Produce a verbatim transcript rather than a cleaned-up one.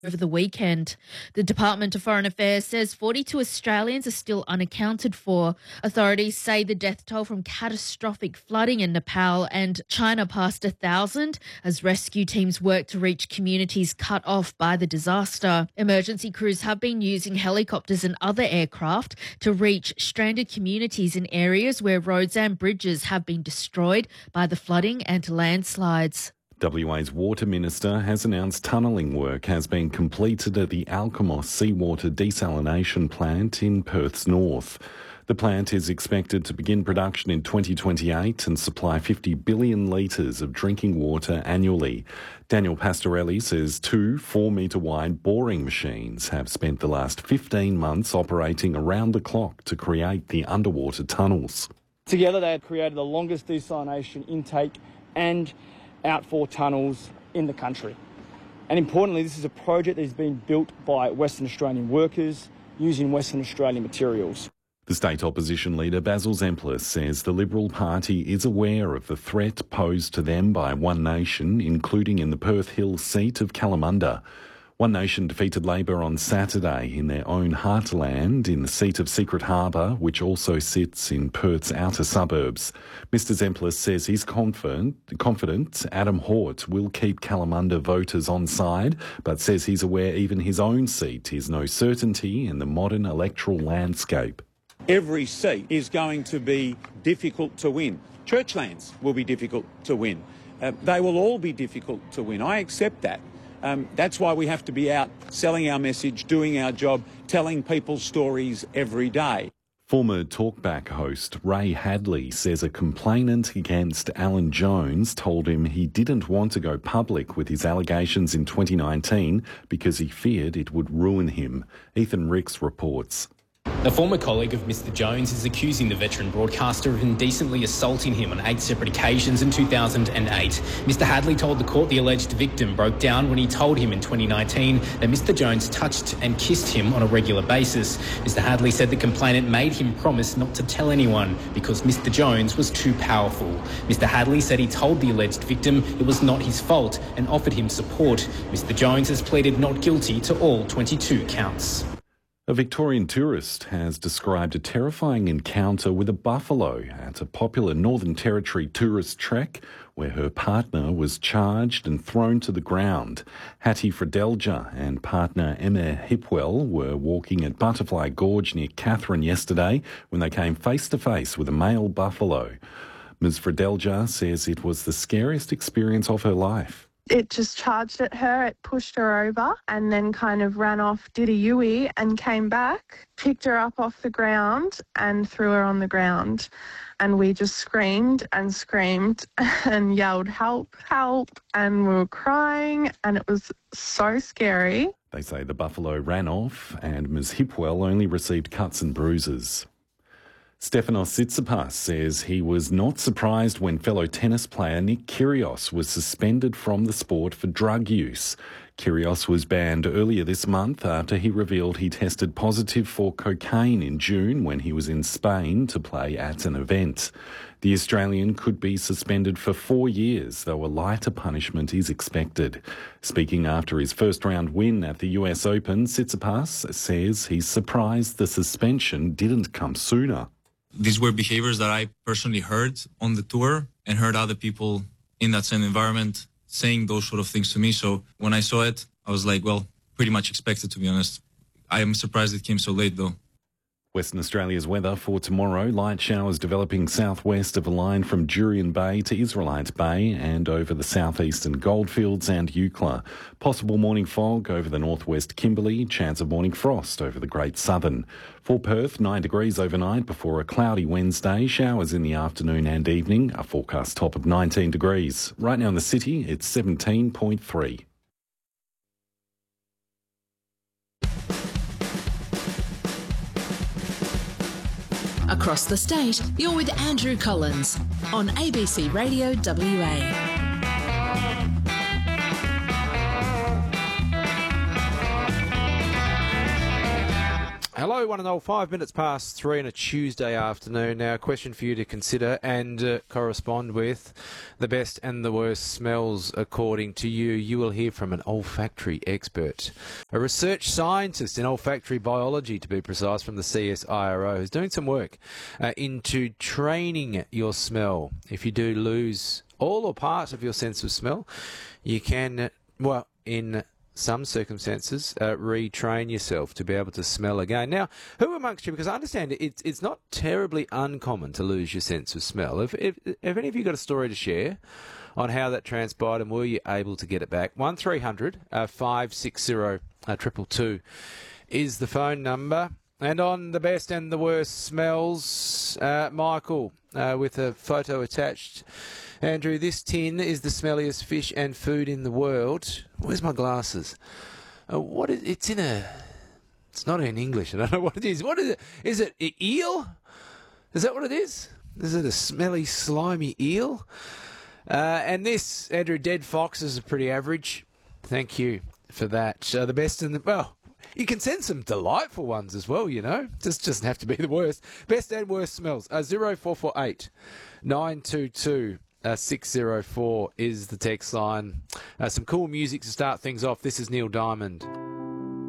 over the weekend. The Department of Foreign Affairs says forty-two Australians are still unaccounted for. Authorities say the death toll from catastrophic flooding in Nepal and China passed a thousand as rescue teams work to reach communities cut off by the disaster. Emergency crews have been using helicopters and other aircraft to reach stranded communities in areas where roads and bridges have been destroyed by the flooding and landslides. W A's Water Minister has announced tunnelling work has been completed at the Alkimos seawater desalination plant in Perth's north. The plant is expected to begin production in twenty twenty-eight and supply fifty billion litres of drinking water annually. Daniel Pastorelli says two four-metre wide boring machines have spent the last fifteen months operating around the clock to create the underwater tunnels. Together they have created the longest desalination intake and outfall tunnels in the country. And importantly, this is a project that is being built by Western Australian workers using Western Australian materials. The state opposition leader Basil Zemplis says the Liberal Party is aware of the threat posed to them by One Nation, including in the Perth Hill seat of Kalamunda. One Nation defeated Labor on Saturday in their own heartland in the seat of Secret Harbour, which also sits in Perth's outer suburbs. Mister Zemplis says he's confident, confident Adam Hort will keep Kalamunda voters on side, but says he's aware even his own seat is no certainty in the modern electoral landscape. Every seat is going to be difficult to win. Churchlands will be difficult to win. Uh, they will all be difficult to win. I accept that. Um, that's why we have to be out selling our message, doing our job, telling people's stories every day. Former Talkback host Ray Hadley says a complainant against Alan Jones told him he didn't want to go public with his allegations in twenty nineteen because he feared it would ruin him. Ethan Ricks reports. A former colleague of Mister Jones is accusing the veteran broadcaster of indecently assaulting him on eight separate occasions in two thousand eight. Mister Hadley told the court the alleged victim broke down when he told him in twenty nineteen that Mister Jones touched and kissed him on a regular basis. Mister Hadley said the complainant made him promise not to tell anyone because Mister Jones was too powerful. Mister Hadley said he told the alleged victim it was not his fault and offered him support. Mister Jones has pleaded not guilty to all twenty-two counts. A Victorian tourist has described a terrifying encounter with a buffalo at a popular Northern Territory tourist trek where her partner was charged and thrown to the ground. Hattie Fredelja and partner Emma Hipwell were walking at Butterfly Gorge near Katherine yesterday when they came face to face with a male buffalo. Miz Fredelja says it was the scariest experience of her life. It just charged at her, it pushed her over and then kind of ran off, did a U-E and came back, picked her up off the ground and threw her on the ground. And we just screamed and screamed and yelled, help, help, and we were crying and it was so scary. They say the buffalo ran off and Miz Hipwell only received cuts and bruises. Stefanos Tsitsipas says he was not surprised when fellow tennis player Nick Kyrgios was suspended from the sport for drug use. Kyrgios was banned earlier this month after he revealed he tested positive for cocaine in June when he was in Spain to play at an event. The Australian could be suspended for four years, though a lighter punishment is expected. Speaking after his first-round win at the U S Open, Tsitsipas says he's surprised the suspension didn't come sooner. These were behaviors that I personally heard on the tour and heard other people in that same environment saying those sort of things to me. So when I saw it, I was like, well, pretty much expected, to be honest. I am surprised it came so late, though. Western Australia's weather for tomorrow. Light showers developing southwest of a line from Jurien Bay to Israelite Bay and over the southeastern Goldfields and Eucla. Possible morning fog over the northwest Kimberley. Chance of morning frost over the Great Southern. For Perth, nine degrees overnight before a cloudy Wednesday. Showers in the afternoon and evening. A forecast top of nineteen degrees. Right now in the city, it's seventeen point three. Across the state, you're with Andrew Collins on A B C Radio W A. Hello, one and all. Five minutes past three on a Tuesday afternoon. Now, a question for you to consider and uh, correspond with. The best and the worst smells, according to you. You will hear from an olfactory expert, a research scientist in olfactory biology, to be precise, from the C S I R O, who's doing some work uh, into training your smell. If you do lose all or part of your sense of smell, you can, uh, well, in some circumstances, uh, retrain yourself to be able to smell again. Now, who amongst you, because I understand it's it's not terribly uncommon to lose your sense of smell. If, if, if any of you got a story to share on how that transpired and were you able to get it back, one three hundred five six zero two two two is the phone number. And on the best and the worst smells, uh, Michael, uh, with a photo attached. Andrew, this tin is the smelliest fish and food in the world. Where's my glasses? Uh, what is, it's in a... It's not in English. I don't know what it is. What is it? Is it an eel? Is that what it is? Is it a smelly, slimy eel? Uh, and this, Andrew, dead foxes are pretty average. Thank you for that. Uh, the best and the... Well, you can send some delightful ones as well, you know. Just doesn't have to be the worst. Best and worst smells. Uh, zero four four eight nine two two Uh, six oh four is the text line. Uh, some cool music to start things off. This is Neil Diamond.